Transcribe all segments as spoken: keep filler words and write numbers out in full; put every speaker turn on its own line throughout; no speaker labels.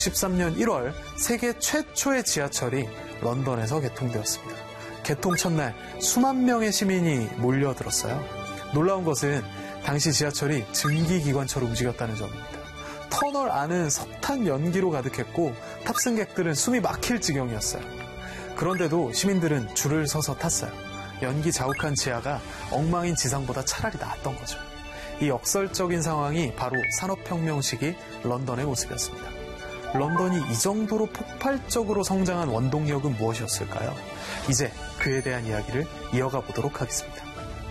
십삼 년 일월 세계 최초의 지하철이 런던에서 개통되었습니다. 개통 첫날 수만 명의 시민이 몰려들었어요. 놀라운 것은 당시 지하철이 증기기관처럼 움직였다는 점입니다. 터널 안은 석탄 연기로 가득했고 탑승객들은 숨이 막힐 지경이었어요. 그런데도 시민들은 줄을 서서 탔어요. 연기 자욱한 지하가 엉망인 지상보다 차라리 나았던 거죠. 이 역설적인 상황이 바로 산업혁명 시기 런던의 모습이었습니다. 런던이 이 정도로 폭발적으로 성장한 원동력은 무엇이었을까요? 이제 그에 대한 이야기를 이어가 보도록 하겠습니다.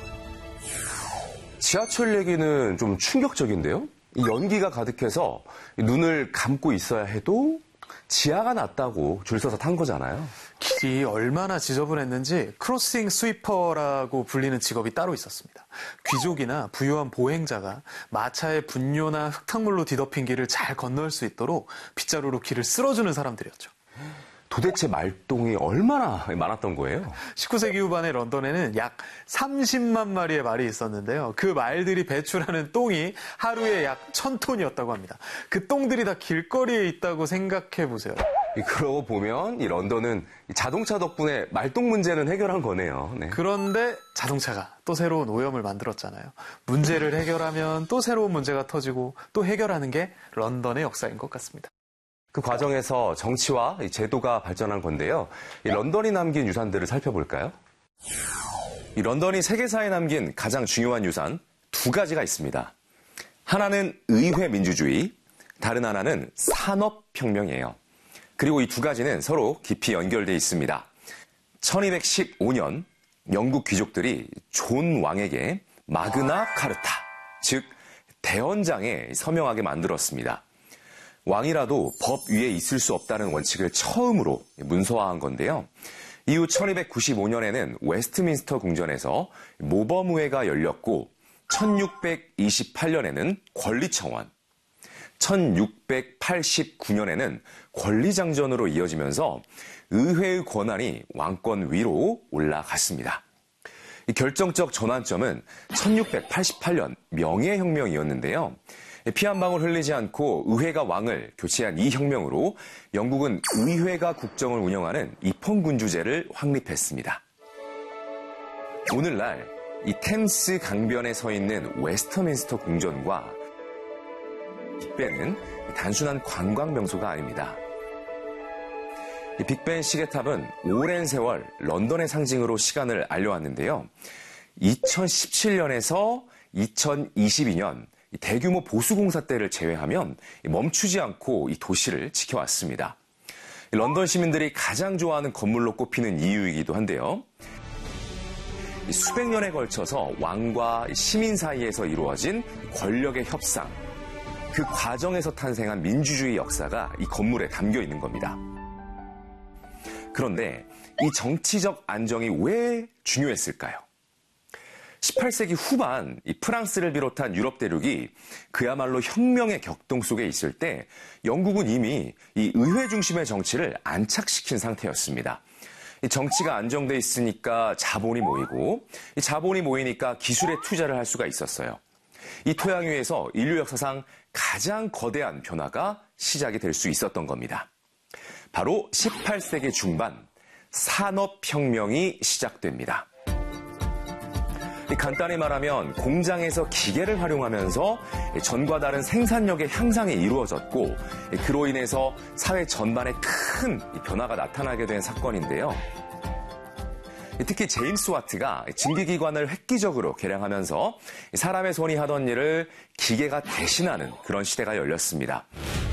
지하철 얘기는 좀 충격적인데요. 이 연기가 가득해서 눈을 감고 있어야 해도 지하가 낮다고 줄 서서 탄 거잖아요.
길이 얼마나 지저분했는지 크로싱 스위퍼라고 불리는 직업이 따로 있었습니다. 귀족이나 부유한 보행자가 마차의 분뇨나 흙탕물로 뒤덮인 길을 잘 건널 수 있도록 빗자루로 길을 쓸어주는 사람들이었죠.
도대체 말똥이 얼마나 많았던 거예요?
십구 세기 후반의 런던에는 약 삼십만 마리의 말이 있었는데요. 그 말들이 배출하는 똥이 하루에 약 천 톤이었다고 합니다. 그 똥들이 다 길거리에 있다고 생각해 보세요.
그러고 보면 이 런던은 자동차 덕분에 말똥 문제는 해결한 거네요. 네.
그런데 자동차가 또 새로운 오염을 만들었잖아요. 문제를 해결하면 또 새로운 문제가 터지고 또 해결하는 게 런던의 역사인 것 같습니다.
그 과정에서 정치와 제도가 발전한 건데요. 이 런던이 남긴 유산들을 살펴볼까요? 이 런던이 세계사에 남긴 가장 중요한 유산 두 가지가 있습니다. 하나는 의회 민주주의, 다른 하나는 산업혁명이에요. 그리고 이 두 가지는 서로 깊이 연결되어 있습니다. 천이백십오 년 영국 귀족들이 존 왕에게 마그나 카르타, 즉 대헌장에 서명하게 만들었습니다. 왕이라도 법 위에 있을 수 없다는 원칙을 처음으로 문서화한 건데요. 이후 천이백구십오 년에는 웨스트민스터 궁전에서 모범의회가 열렸고 천육백이십팔 년에는 권리청원, 천육백팔십구 년에는 권리장전으로 이어지면서 의회의 권한이 왕권 위로 올라갔습니다. 이 결정적 전환점은 천육백팔십팔 년 명예혁명이었는데요. 피 한 방울 흘리지 않고 의회가 왕을 교체한 이 혁명으로 영국은 의회가 국정을 운영하는 입헌군주제를 확립했습니다. 오늘날 이 템스 강변에 서 있는 웨스터민스터 궁전과 빅벤은 단순한 관광 명소가 아닙니다. 이 빅벤 시계탑은 오랜 세월 런던의 상징으로 시간을 알려왔는데요. 이천십칠 년에서 이천이십이 년 대규모 보수공사 때를 제외하면 멈추지 않고 이 도시를 지켜왔습니다. 런던 시민들이 가장 좋아하는 건물로 꼽히는 이유이기도 한데요. 수백 년에 걸쳐서 왕과 시민 사이에서 이루어진 권력의 협상, 그 과정에서 탄생한 민주주의 역사가 이 건물에 담겨 있는 겁니다. 그런데 이 정치적 안정이 왜 중요했을까요? 십팔 세기 후반 이 프랑스를 비롯한 유럽 대륙이 그야말로 혁명의 격동 속에 있을 때 영국은 이미 이 의회 중심의 정치를 안착시킨 상태였습니다. 이 정치가 안정돼 있으니까 자본이 모이고 이 자본이 모이니까 기술에 투자를 할 수가 있었어요. 이 토양 위에서 인류 역사상 가장 거대한 변화가 시작이 될 수 있었던 겁니다. 바로 십팔 세기 중반 산업혁명이 시작됩니다. 간단히 말하면 공장에서 기계를 활용하면서 전과 다른 생산력의 향상이 이루어졌고 그로 인해서 사회 전반에 큰 변화가 나타나게 된 사건인데요. 특히 제임스 와트가 증기기관을 획기적으로 개량하면서 사람의 손이 하던 일을 기계가 대신하는 그런 시대가 열렸습니다.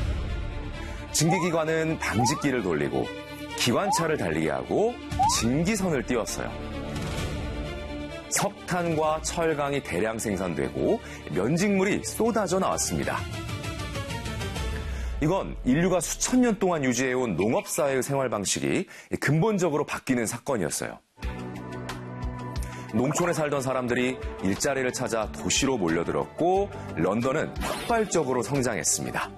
증기기관은 방직기를 돌리고 기관차를 달리게 하고 증기선을 띄웠어요. 석탄과 철강이 대량 생산되고 면직물이 쏟아져 나왔습니다. 이건 인류가 수천 년 동안 유지해온 농업사회의 생활 방식이 근본적으로 바뀌는 사건이었어요. 농촌에 살던 사람들이 일자리를 찾아 도시로 몰려들었고 런던은 폭발적으로 성장했습니다.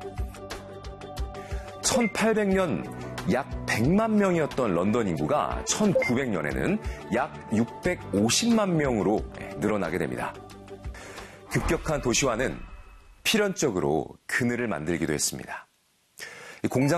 천팔백 년 약 백만 명이었던 런던 인구가 천구백 년에는 약 육백오십만 명으로 늘어나게 됩니다. 급격한 도시화는 필연적으로 그늘을 만들기도 했습니다. 이 공장